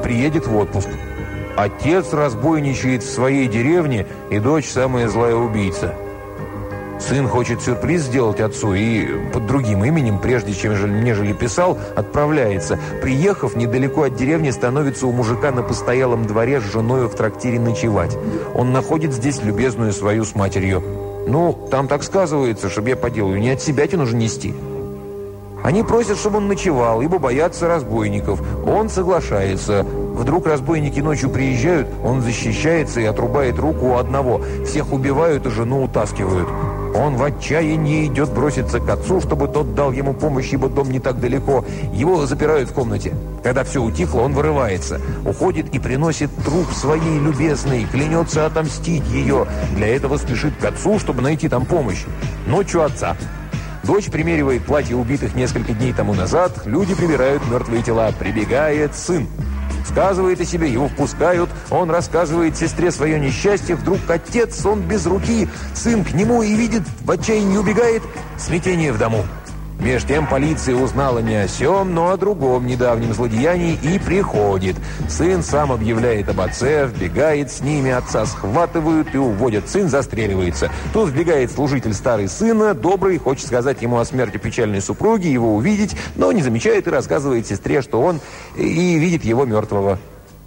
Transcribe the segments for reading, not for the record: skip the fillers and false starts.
приедет в отпуск. Отец разбойничает в своей деревне, и дочь самая злая убийца. Сын хочет сюрприз сделать отцу и под другим именем, прежде чем нежели писал, отправляется. Приехав недалеко от деревни, становится у мужика на постоялом дворе с женой в трактире ночевать. Он находит здесь любезную свою с матерью. Ну, там так сказывается, чтобы я поделаю, не от себя тебе нужно нести. Они просят, чтобы он ночевал, ибо боятся разбойников. Он соглашается. Вдруг разбойники ночью приезжают, он защищается и отрубает руку у одного. Всех убивают и жену утаскивают. Он в отчаянии идет броситься к отцу, чтобы тот дал ему помощь, ибо дом не так далеко. Его запирают в комнате. Когда все утихло, он вырывается. Уходит и приносит труп своей любезной, клянется отомстить ее. Для этого спешит к отцу, чтобы найти там помощь. Ночью отца. Дочь примеривает платье убитых несколько дней тому назад. Люди прибирают мертвые тела. Прибегает сын. Сказывает о себе, его впускают. Он рассказывает сестре свое несчастье. Вдруг отец, он без руки. Сын к нему и видит, в отчаянии убегает. Смятение в дому. Меж тем полиция узнала не о сём, но о другом недавнем злодеянии и приходит. Сын сам объявляет об отце, вбегает с ними, отца схватывают и уводят. Сын застреливается. Тут вбегает служитель старый сына, добрый, хочет сказать ему о смерти печальной супруги, его увидеть, но не замечает и рассказывает сестре, что он и видит его мертвого.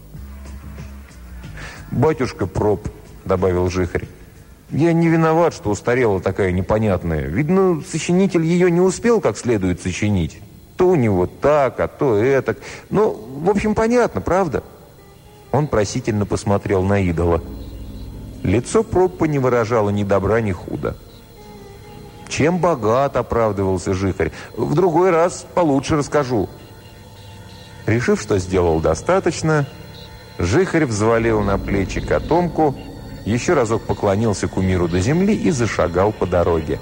«Батюшка проб», — добавил жихарь. «Я не виноват, что устарела такая непонятная. Видно, сочинитель ее не успел как следует сочинить. То у него так, а то этак. Ну, в общем, понятно, правда?» Он просительно посмотрел на идола. Лицо Проппа не выражало ни добра, ни худа. «Чем богат?» — оправдывался жихарь. «В другой раз получше расскажу». Решив, что сделал достаточно, жихарь взвалил на плечи котомку, еще разок поклонился кумиру до земли и зашагал по дороге.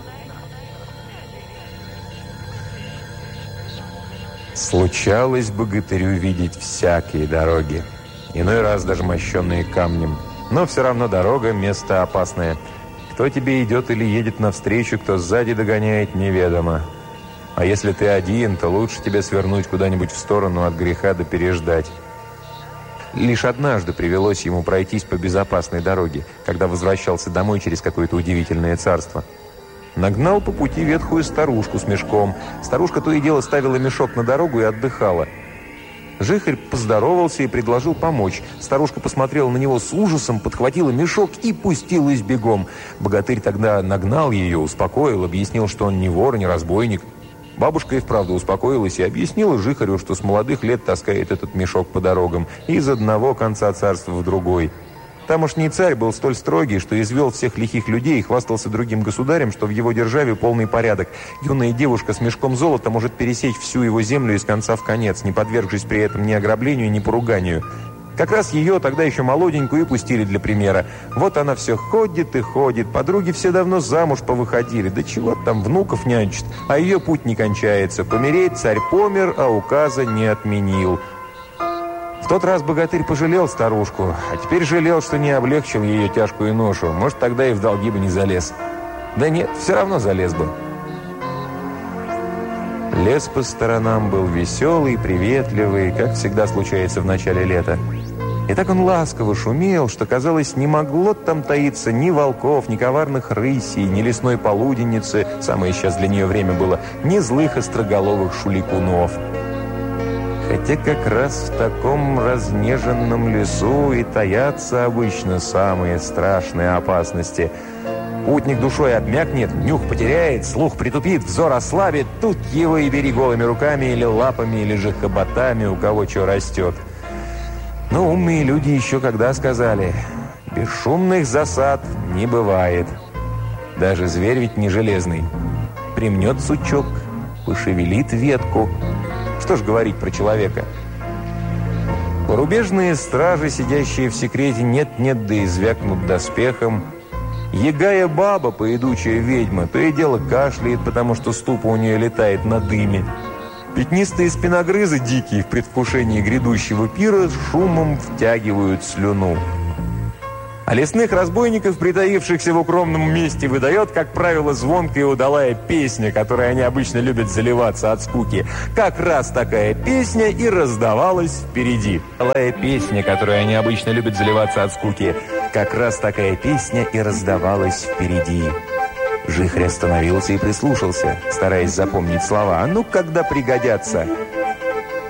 Случалось богатырю видеть всякие дороги, иной раз даже мощенные камнем. Но все равно дорога – место опасное. Кто тебе идет или едет навстречу, кто сзади догоняет, неведомо. А если ты один, то лучше тебе свернуть куда-нибудь в сторону от греха да переждать. Лишь однажды привелось ему пройтись по безопасной дороге, когда возвращался домой через какое-то удивительное царство. Нагнал по пути ветхую старушку с мешком. Старушка то и дело ставила мешок на дорогу и отдыхала. Жихарь поздоровался и предложил помочь. Старушка посмотрела на него с ужасом, подхватила мешок и пустилась бегом. Богатырь тогда нагнал ее, успокоил, объяснил, что он не вор, не разбойник. Бабушка и вправду успокоилась и объяснила жихарю, что с молодых лет таскает этот мешок по дорогам из одного конца царства в другой. Тамошний царь был столь строгий, что извел всех лихих людей и хвастался другим государем, что в его державе полный порядок. Юная девушка с мешком золота может пересечь всю его землю из конца в конец, не подвергшись при этом ни ограблению, ни поруганию. Как раз ее, тогда еще молоденькую, и пустили для примера. Вот она все ходит и ходит. Подруги все давно замуж повыходили. Да чего там, внуков нянчит. А ее путь не кончается. Помереть царь помер, а указа не отменил. В тот раз богатырь пожалел старушку, а теперь жалел, что не облегчил ее тяжкую ношу. Может, тогда и в долги бы не залез. Да нет, все равно залез бы. Лес по сторонам был веселый, приветливый, как всегда случается в начале лета. И так он ласково шумел, что, казалось, не могло там таиться ни волков, ни коварных рысей, ни лесной полуденницы, самое сейчас для нее время было, ни злых остроголовых шуликунов. Хотя как раз в таком разнеженном лесу и таятся обычно самые страшные опасности. Путник душой обмякнет, нюх потеряет, слух притупит, взор ослабит, тут его и бери голыми руками или лапами, или же хоботами, у кого что растет. Но умные люди еще когда сказали: бесшумных засад не бывает. Даже зверь ведь не железный. Примнет сучок, пошевелит ветку. Что ж говорить про человека? Порубежные стражи, сидящие в секрете, нет-нет, да извякнут доспехом. Ягая баба, поедучая ведьма, то и дело кашляет, потому что ступа у нее летает на дыме. Пятнистые спиногрызы дикие в предвкушении грядущего пира с шумом втягивают слюну. А лесных разбойников, притаившихся в укромном месте, выдает, как правило, звонкая и удалая песня, которой они обычно любят заливаться от скуки. Как раз такая песня и раздавалась впереди. Удалая песня, которой они обычно любят заливаться от скуки. Как раз такая песня и раздавалась впереди. Жихарь остановился и прислушался, стараясь запомнить слова. «А ну, когда пригодятся!»